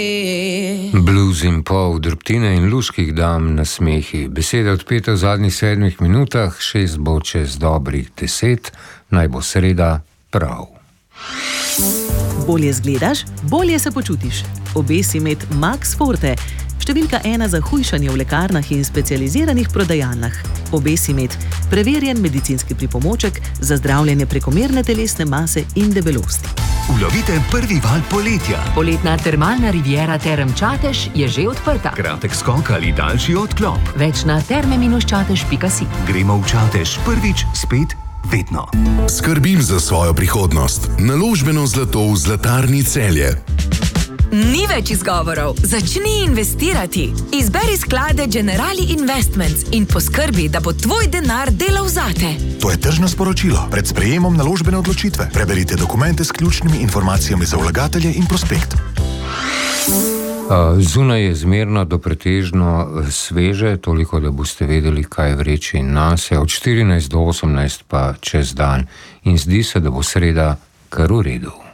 Blues in pol, drobtine in luških dam na smehi. Beseda odpeta v zadnjih 7 minutah, 6 bo čez dobrih 10, naj bo sreda prav. Bolje zgledaš, bolje se počutiš. Obesi med Max Forte, številka 1 za hujšanje v lekarnah in specializiranih prodajalnah. Obesi med, preverjen medicinski pripomoček za zdravljenje prekomerne telesne mase in debelosti. Ulovite prvi val poletja. Poletna termalna riviera Term Čatež je že odprta. Kratek skok ali daljši odklop. Več na terme-čatež.si. Gremo v Čatež prvič, spet, vedno. Skrbim za svojo prihodnost. Naložbeno zlato v Zlatarni Celje. Ni več izgovorov. Začni investirati. Izberi sklade Generali Investments in poskrbi, da bo tvoj denar delal zate. To je tržno sporočilo. Pred sprejemom naložbene odločitve preberite dokumente s ključnimi informacijami za vlagatelje in prospekt. Zunaj je zmerno do pretežno sveže, toliko, da boste vedeli, kaj vreči nase. Od 14 do 18 pa čez dan. In zdi se, da bo sreda kar v redu.